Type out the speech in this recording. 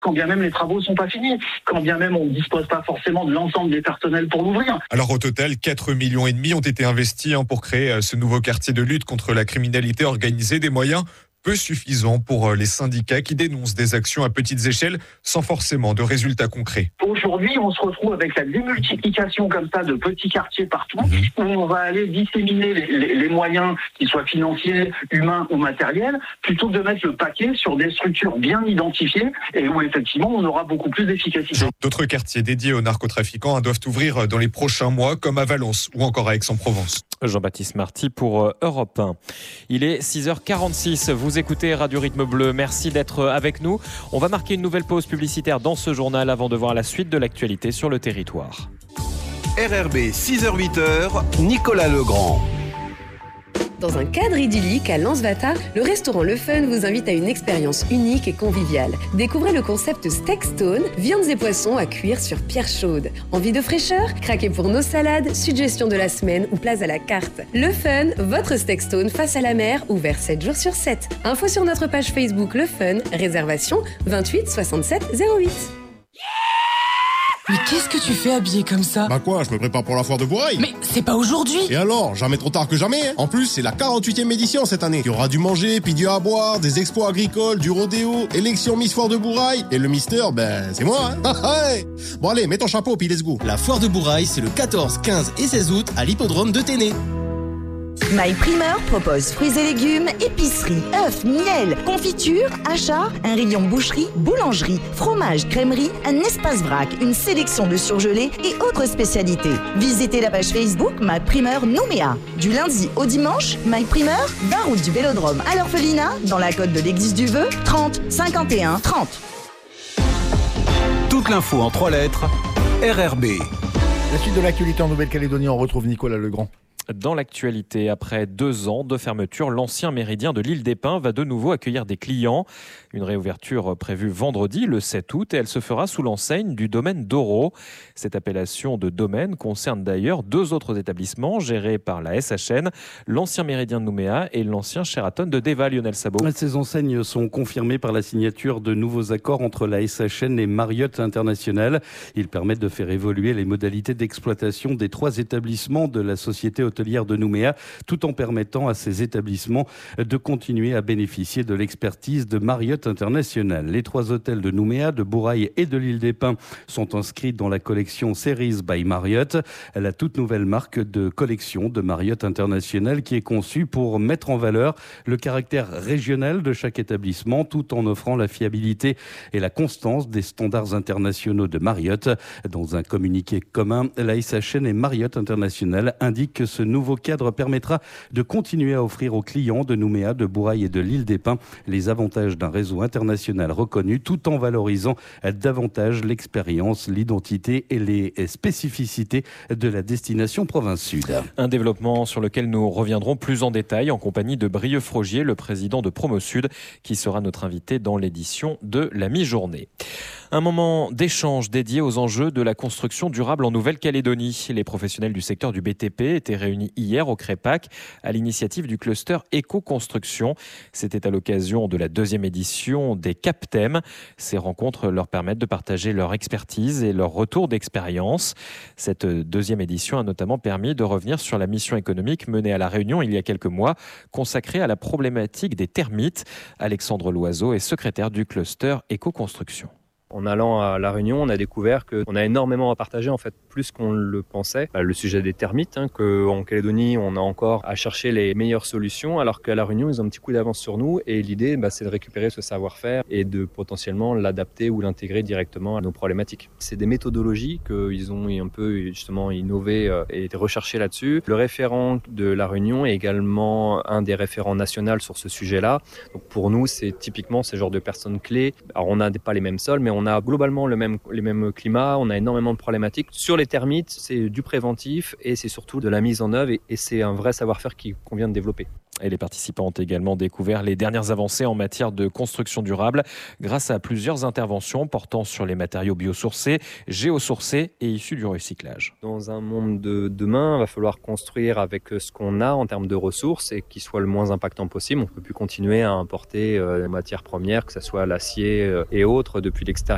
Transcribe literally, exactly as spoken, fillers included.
quand bien même les travaux ne sont pas finis, quand bien même on ne dispose pas forcément de l'ensemble des personnels pour l'ouvrir. Alors au total, quatre millions et demi ont été investis hein, pour créer ce nouveau quartier de lutte contre la criminalité organisée, des moyens peu suffisant pour les syndicats qui dénoncent des actions à petites échelles sans forcément de résultats concrets. Aujourd'hui, on se retrouve avec la démultiplication comme ça de petits quartiers partout, où on va aller disséminer les, les, les moyens, qu'ils soient financiers, humains ou matériels, plutôt que de mettre le paquet sur des structures bien identifiées et où effectivement on aura beaucoup plus d'efficacité. D'autres quartiers dédiés aux narcotrafiquants doivent ouvrir dans les prochains mois, comme à Valence ou encore à Aix-en-Provence. Jean-Baptiste Marty pour Europe un. Il est six heures quarante-six, vous écoutez Radio Rythme Bleu, merci d'être avec nous. On va marquer une nouvelle pause publicitaire dans ce journal avant de voir la suite de l'actualité sur le territoire. R R B six heures huit heures, Nicolas Legrand. Dans un cadre idyllique à Lansvata, le restaurant Le Fun vous invite à une expérience unique et conviviale. Découvrez le concept Steak Stone, viandes et poissons à cuire sur pierre chaude. Envie de fraîcheur? Craquez pour nos salades, suggestions de la semaine ou plats à la carte. Le Fun, votre Steak Stone face à la mer, ouvert sept jours sur sept. Info sur notre page Facebook Le Fun, réservation vingt-huit soixante-sept zéro huit. Mais qu'est-ce que tu fais habillé comme ça? Bah quoi, je me prépare pour la foire de Bourail. Mais c'est pas aujourd'hui. Et alors, jamais trop tard que jamais. Hein. En plus, c'est la quarante-huitième édition cette année. Il y aura du manger, puis du à boire, des expos agricoles, du rodéo, élection Miss Foire de Bourail. Et le Mister, ben, c'est moi. Hein. Bon allez, mets ton chapeau, puis let's go. La foire de Bourail, c'est le quatorze, quinze et seize août à l'hippodrome de Téné. My Primeur propose fruits et légumes, épicerie, œufs, miel, confiture, achats, un rayon boucherie, boulangerie, fromage, crèmerie, un espace vrac, une sélection de surgelés et autres spécialités. Visitez la page Facebook My Primeur Nouméa. Du lundi au dimanche, My Primeur, vingt route du Vélodrome à l'Orphelinat, dans la côte de l'Église du Vœu, trente cinquante et un trente. Toute l'info en trois lettres, R R B. La suite de l'actualité en Nouvelle-Calédonie, on retrouve Nicolas Legrand. Dans l'actualité, après deux ans de fermeture, l'ancien méridien de l'île des Pins va de nouveau accueillir des clients. Une réouverture prévue vendredi, le sept août, et elle se fera sous l'enseigne du domaine d'Oro. Cette appellation de domaine concerne d'ailleurs deux autres établissements gérés par la S H N, l'ancien méridien de Nouméa et l'ancien Sheraton de Deva, Lionel Sabot. Ces enseignes sont confirmées par la signature de nouveaux accords entre la S H N et Marriott International. Ils permettent de faire évoluer les modalités d'exploitation des trois établissements de la société hôtelière de Nouméa, tout en permettant à ces établissements de continuer à bénéficier de l'expertise de Marriott International. Les trois hôtels de Nouméa, de Bourail et de l'île des Pins sont inscrits dans la collection Series by Marriott, la toute nouvelle marque de collection de Marriott International qui est conçue pour mettre en valeur le caractère régional de chaque établissement tout en offrant la fiabilité et la constance des standards internationaux de Marriott. Dans un communiqué commun, la S H N et Marriott International indiquent que ce nouveau cadre permettra de continuer à offrir aux clients de Nouméa, de Bourail et de l'île des Pins les avantages d'un réseau international reconnu tout en valorisant davantage l'expérience, l'identité et les spécificités de la destination province sud. Un développement sur lequel nous reviendrons plus en détail en compagnie de Brieux Frogier, le président de Promo Sud, qui sera notre invité dans l'édition de la mi-journée. Un moment d'échange dédié aux enjeux de la construction durable en Nouvelle-Calédonie. Les professionnels du secteur du B T P étaient réunis hier au Crépac à l'initiative du cluster Éco-Construction. C'était à l'occasion de la deuxième édition des CAPTEM. Ces rencontres leur permettent de partager leur expertise et leur retour d'expérience. Cette deuxième édition a notamment permis de revenir sur la mission économique menée à La Réunion il y a quelques mois, consacrée à la problématique des termites. Alexandre Loiseau est secrétaire du cluster Éco-Construction. En allant à La Réunion, on a découvert qu'on a énormément à partager, en fait, plus qu'on le pensait. Le sujet des termites, hein, qu'en Calédonie, on a encore à chercher les meilleures solutions, alors qu'à La Réunion, ils ont un petit coup d'avance sur nous. Et l'idée, bah, c'est de récupérer ce savoir-faire et de potentiellement l'adapter ou l'intégrer directement à nos problématiques. C'est des méthodologies qu'ils ont un peu justement innové et recherché là-dessus. Le référent de La Réunion est également un des référents nationaux sur ce sujet-là. Donc pour nous, c'est typiquement ce genre de personnes clés. Alors on n'a pas les mêmes sols, mais on On a globalement le même, les mêmes climats, on a énormément de problématiques. Sur les termites, c'est du préventif et c'est surtout de la mise en œuvre et, et c'est un vrai savoir-faire qu'il convient de développer. Et les participants ont également découvert les dernières avancées en matière de construction durable grâce à plusieurs interventions portant sur les matériaux biosourcés, géosourcés et issus du recyclage. Dans un monde de demain, il va falloir construire avec ce qu'on a en termes de ressources et qui soit le moins impactant possible. On ne peut plus continuer à importer des matières premières, que ce soit l'acier et autres, depuis l'extérieur.